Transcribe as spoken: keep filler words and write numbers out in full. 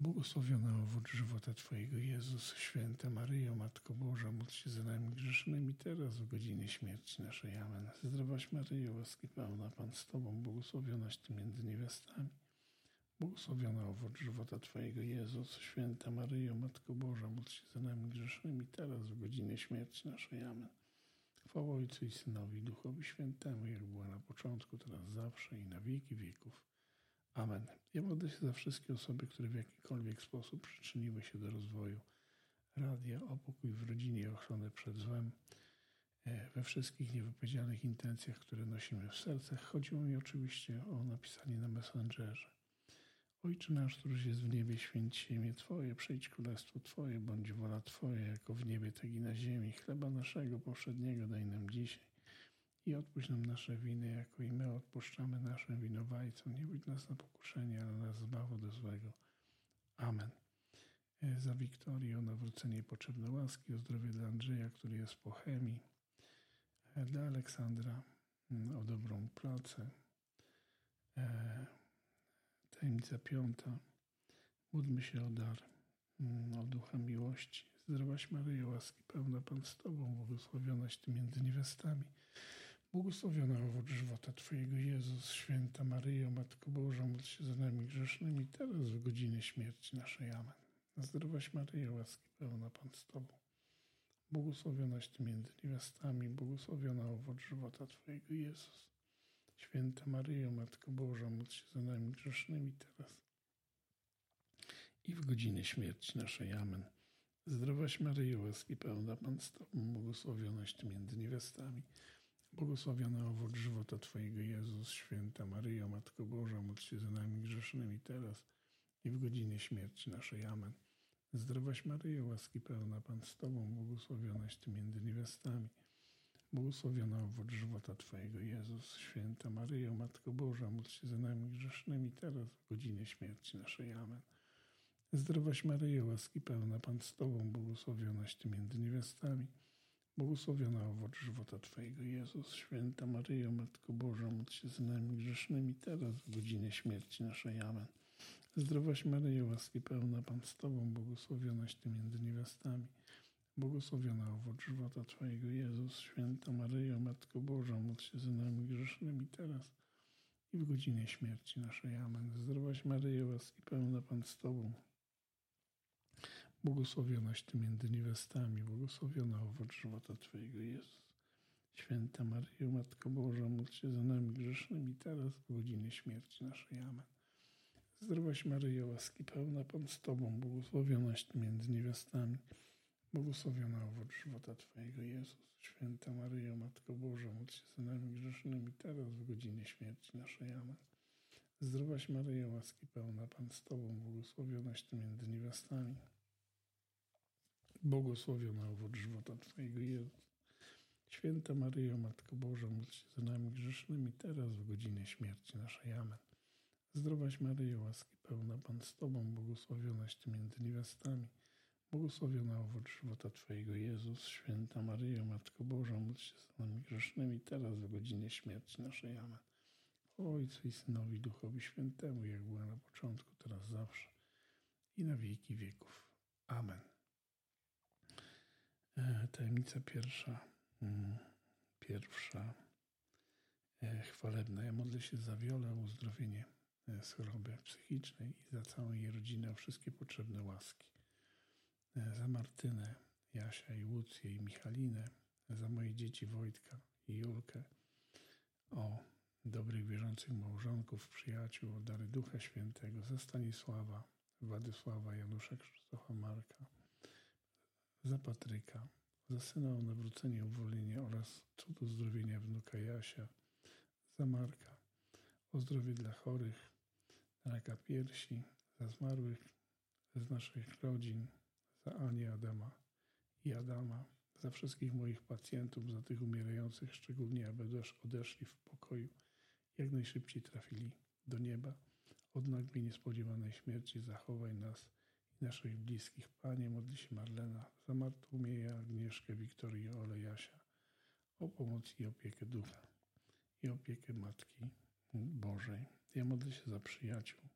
Błogosławiona owoc żywota Twojego, Jezus. Święta Maryjo, Matko Boża, módl się za nami grzesznymi, teraz w godzinie śmierci naszej. Amen. Zdrowaś Maryjo, łaski pełna, Pan z Tobą, błogosławionaś Ty między niewiastami. Błogosławiona owoc żywota Twojego, Jezus. Święta Maryjo, Matko Boża, módl się za nami grzesznymi, teraz w godzinie śmierci naszej. Amen. Chwała Ojcu i Synowi, i Duchowi Świętemu, jak była na początku, teraz zawsze i na wieki wieków. Amen. Ja modlę się za wszystkie osoby, które w jakikolwiek sposób przyczyniły się do rozwoju radia, o pokój w rodzinie i ochronę przed złem, we wszystkich niewypowiedzianych intencjach, które nosimy w sercach. Chodziło mi oczywiście o napisanie na Messengerze. Ojcze nasz, któryś jest w niebie, święć się imię Twoje, przyjdź królestwo Twoje, bądź wola Twoja, jako w niebie, tak i na ziemi. Chleba naszego powszedniego daj nam dzisiaj i odpuść nam nasze winy, jako i my odpuszczamy naszym winowajcom. Nie wódź nas na pokuszenie, ale nas zbaw od złego. Amen. Za Wiktorię o nawrócenie potrzebne łaski, o zdrowie dla Andrzeja, który jest po chemii, dla Aleksandra o dobrą pracę. Tajemnica piąta. Módlmy się o dar, o ducha miłości. Zdrowaś Maryjo, łaski pełna, Pan z Tobą, błogosławionaś Ty między niewiastami. Błogosławiona owoc żywota Twojego, Jezus. Święta Maryjo, Matko Boża, módl się za nami grzesznymi, teraz w godzinie śmierci naszej. Amen. Zdrowaś Maryjo, łaski pełna, Pan z Tobą, błogosławionaś Ty między niewiastami, błogosławiona owoc żywota Twojego, Jezus. Święta Maryjo, Matko Boża, módl się za nami grzesznymi, teraz i w godzinie śmierci naszej. Amen. Zdrowaś Maryjo, łaski pełna, Pan z Tobą, błogosławionaś Ty między niewiastami, błogosławiona owoc żywota Twojego, Jezus. Święta Maryjo, Matko Boża, módl się za nami grzesznymi, teraz i w godzinie śmierci naszej. Amen. Zdrowaś Maryjo, łaski pełna, Pan z Tobą, błogosławionaś Ty między niewiastami, błogosławiona owoc żywota Twojego, Jezus. Święta Maryjo, Matko Boża, módl się za nami grzesznymi, teraz w godzinie śmierci naszej. Amen. Zdrowaś Maryjo, łaski pełna, Pan z Tobą, błogosławionaś Ty między niewiastami, błogosławiona owoc żywota Twojego, Jezus. Święta Maryjo, Matko Boża, módl się za nami grzesznymi, teraz w godzinie śmierci naszej. Amen. Zdrowaś Maryjo, łaski pełna, Pan z Tobą, błogosławionaś Ty między niewiastami, błogosławiona owoc żywota Twojego, Jezus. Święta Maryjo, Matko Boża, módl się za nami grzesznymi, teraz i w godzinie śmierci naszej. Amen. Zdrowaś Maryjo, łaski pełna, Pan z Tobą, błogosławionaś Ty między niewiastami, błogosławiona owoc żywota Twojego, Jezus. Święta Maryjo, Matko Boża, módl się za nami grzesznymi, teraz w godzinie śmierci naszej. Amen. Zdrowaś Maryjo, łaski pełna, Pan z Tobą, błogosławionaś Ty między niewiastami, błogosławiona owoc żywota Twojego, Jezus. Święta Maryjo, Matko Boża, módl się za nami grzesznymi, teraz w godzinie śmierci naszej. Amen. Zdrowaś Maryjo, łaski pełna, Pan z Tobą, błogosławionaś Ty między niewiastami, błogosławiona owoc żywota Twojego, Jezus. Święta Maryjo, Matko Boża, módl się za nami grzesznymi, teraz w godzinie śmierci naszej. Amen. Zdrowaś Maryjo, łaski pełna, Pan z Tobą, błogosławionaś Ty między niewiastami, błogosławiona owoc żywota Twojego, Jezus. Święta Maryjo, Matko Boża, módl się za nami grzesznymi, teraz w godzinie śmierci naszej. Amen. O Ojcu i Synowi, i Duchowi Świętemu, jak była na początku, teraz zawsze i na wieki wieków. Amen. Tajemnica pierwsza, pierwsza chwalebna. Ja modlę się za Wiolę o uzdrowienie z choroby psychicznej i za całą jej rodzinę, o wszystkie potrzebne łaski. Za Martynę, Jasia i Łucję i Michalinę, za moje dzieci Wojtka i Julkę, o dobrych, wierzących małżonków, przyjaciół, o dary Ducha Świętego, za Stanisława, Władysława, Janusza, Krzysztofa, Marka, za Patryka, za syna o nawrócenie i uwolnienie oraz cud uzdrowienia wnuka Jasia, za Marka, o zdrowie dla chorych, na raka piersi, za zmarłych z naszych rodzin, za Anię, Adama i Adama, za wszystkich moich pacjentów, za tych umierających, szczególnie aby odeszli w pokoju, jak najszybciej trafili do nieba. Od nagłej, niespodziewanej śmierci zachowaj nas i naszych bliskich. Panie, modli się Marlena, za Bartłomieja, Agnieszkę, Wiktorię, Olę, Jasia, o pomoc i opiekę Ducha i opiekę Matki Bożej. Ja modlę się za przyjaciół,